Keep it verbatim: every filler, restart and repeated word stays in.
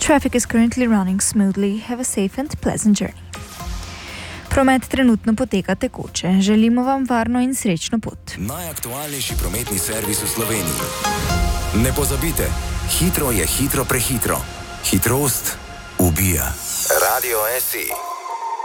Traffic is currently running smoothly. Have a safe and pleasant journey. Promet trenutno poteka tekoče. Želimo vam varno in srečno pot. Najaktualnejši prometni servis v Sloveniji. Ne pozabite, hitro je hitro prehitro. Hitrost ubija. Radio S I.